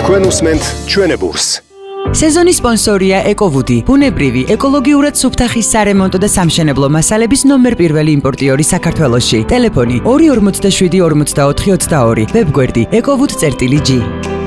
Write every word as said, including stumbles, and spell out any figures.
თქვენ უსმენთ ჩვენებურს. სეზონის სპონსორია ეკოვუდი, ბუნებრივი, ეკოლოგიურად სუფთახის სარემონტო და სამშენებლო მასალების ნომერ პირველი იმპორტიორი საქართველოში. ტელეფონი ორი ორმოცდაშვიდი ორმოცდაოთხი ოცდაორი, ვებგვერდი ეკოვუდი წერტილი ჯი.